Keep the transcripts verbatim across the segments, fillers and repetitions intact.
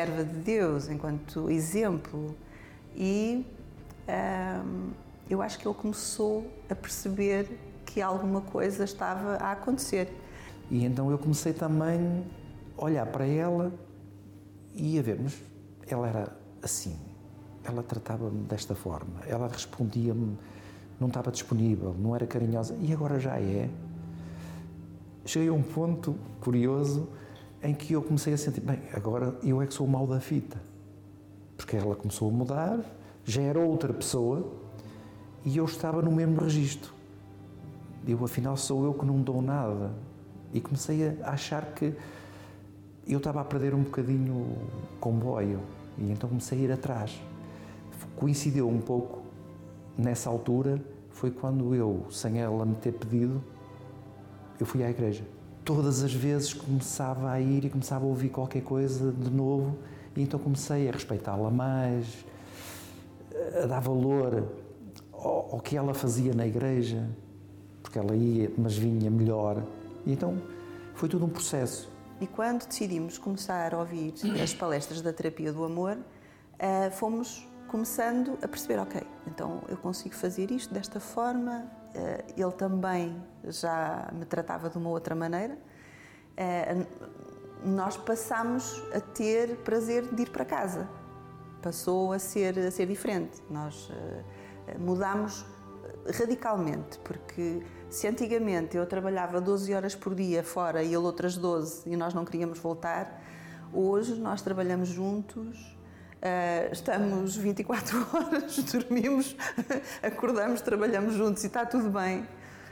serva de Deus, enquanto exemplo. E hum, eu acho que ele começou a perceber que alguma coisa estava a acontecer. E então eu comecei também a olhar para ela e a ver, mas ela era assim, ela tratava-me desta forma, ela respondia-me, não estava disponível, não era carinhosa, e agora já é. Cheguei a um ponto curioso em que eu comecei a sentir, bem, agora eu é que sou o mau da fita, porque ela começou a mudar, já era outra pessoa e eu estava no mesmo registro. Eu, afinal, sou eu que não dou nada. E comecei a achar que eu estava a perder um bocadinho o comboio. E então comecei a ir atrás. Coincidiu um pouco, nessa altura, foi quando eu, sem ela me ter pedido, eu fui à igreja. Todas as vezes começava a ir e começava a ouvir qualquer coisa de novo. E então comecei a respeitá-la mais, a dar valor ao, ao que ela fazia na igreja, porque ela ia, mas vinha melhor. E então foi tudo um processo. E quando decidimos começar a ouvir as palestras da terapia do amor, uh, fomos começando a perceber, ok, então eu consigo fazer isto desta forma, uh, ele também já me tratava de uma outra maneira. Uh, nós passámos a ter prazer de ir para casa. Passou a ser, a ser diferente. Nós uh, mudámos radicalmente, porque se antigamente eu trabalhava doze horas por dia fora e ele outras doze e nós não queríamos voltar, hoje nós trabalhamos juntos, estamos vinte e quatro horas, dormimos, acordamos, trabalhamos juntos e está tudo bem.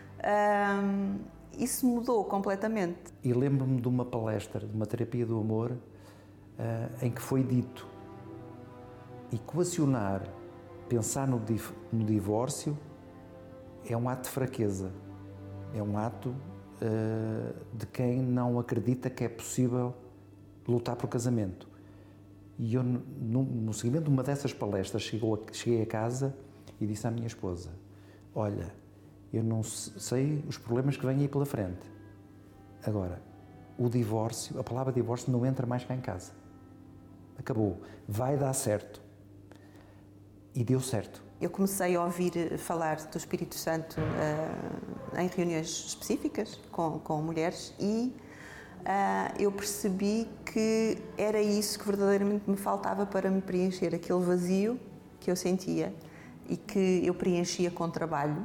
Isso mudou completamente. E lembro-me de uma palestra, de uma terapia do amor, em que foi dito: equacionar, pensar no divórcio é um ato de fraqueza, é um ato uh, de quem não acredita que é possível lutar por casamento. E eu, no, no seguimento de uma dessas palestras, chegou a, cheguei a casa e disse à minha esposa: olha, eu não sei os problemas que vêm aí pela frente. Agora, o divórcio, a palavra divórcio não entra mais cá em casa. Acabou. Vai dar certo. E deu certo. Eu comecei a ouvir falar do Espírito Santo uh, em reuniões específicas com, com mulheres e uh, eu percebi que era isso que verdadeiramente me faltava para me preencher, aquele vazio que eu sentia e que eu preenchia com trabalho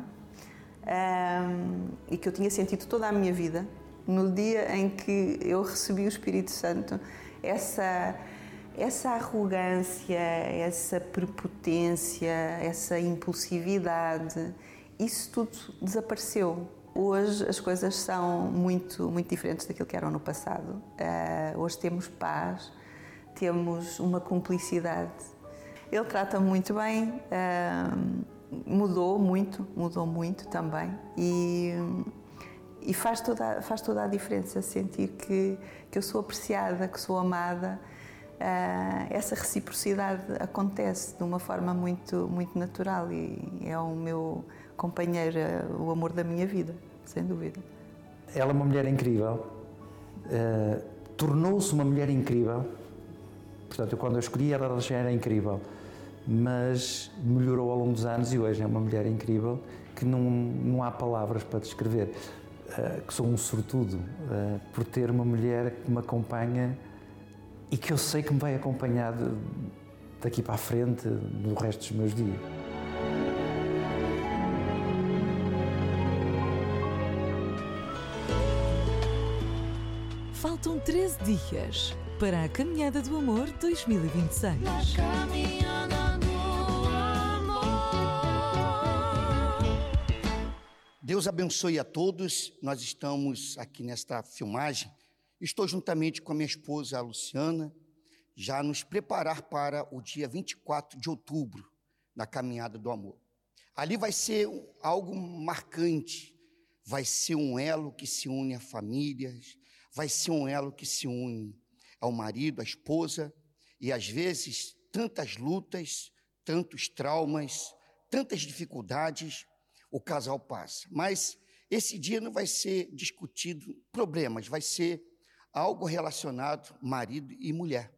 um, e que eu tinha sentido toda a minha vida. No dia em que eu recebi o Espírito Santo, essa... Essa arrogância, essa prepotência, essa impulsividade, isso tudo desapareceu. Hoje as coisas são muito, muito diferentes daquilo que eram no passado. Uh, hoje temos paz, temos uma cumplicidade. Ele trata muito bem, uh, mudou muito, mudou muito também e, e faz, toda, faz toda a diferença sentir que, que eu sou apreciada, que sou amada. Uh, essa reciprocidade acontece de uma forma muito, muito natural e é o meu companheiro, o amor da minha vida, sem dúvida. Ela é uma mulher incrível, uh, tornou-se uma mulher incrível, portanto, eu, quando eu escolhi ela, ela já era incrível, mas melhorou ao longo dos anos e hoje é uma mulher incrível que não, não há palavras para descrever, uh, que sou um sortudo uh, por ter uma mulher que me acompanha e que eu sei que me vai acompanhar de, daqui para a frente no resto dos meus dias. Faltam treze dias para a Caminhada do Amor dois mil e vinte e seis. Na Caminhada do Amor. Deus abençoe a todos. Nós estamos aqui nesta filmagem. Estou juntamente com a minha esposa, a Luciana, já nos preparar para o dia vinte e quatro de outubro, na Caminhada do Amor. Ali vai ser algo marcante, vai ser um elo que se une a famílias, vai ser um elo que se une ao marido, à esposa, e às vezes tantas lutas, tantos traumas, tantas dificuldades o casal passa. Mas esse dia não vai ser discutido problemas, vai ser algo relacionado marido e mulher.